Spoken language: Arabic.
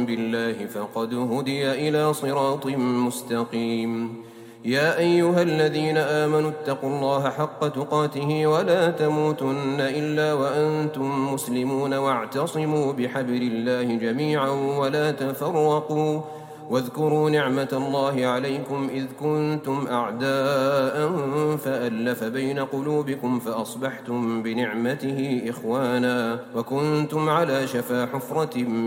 بالله فقد هدي إلى صراط مستقيم. يا أيها الذين آمنوا اتقوا الله حق تقاته ولا تموتن إلا وأنتم مسلمون، واعتصموا بحبل الله جميعا ولا تفرقوا، واذكروا نعمة الله عليكم إذ كنتم أعداء فألف بين قلوبكم فأصبحتم بنعمته إخوانا، وكنتم على شفا حفرة